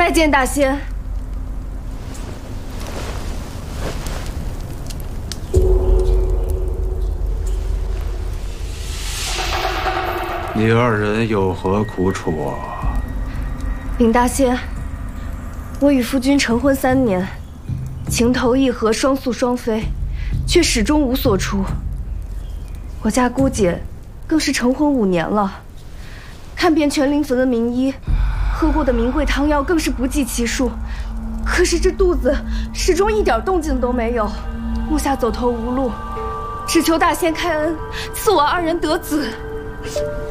拜见大仙。 你二人有何苦楚啊？ 禀大仙，我与夫君成婚3年，情投意合，双宿双飞，却始终无所出。我家姑姐更是成婚5年了，看遍全灵坟的名医，喝过的名贵汤药更是不计其数，可是这肚子始终一点动静都没有，目下走投无路，只求大仙开恩，赐我2人得子。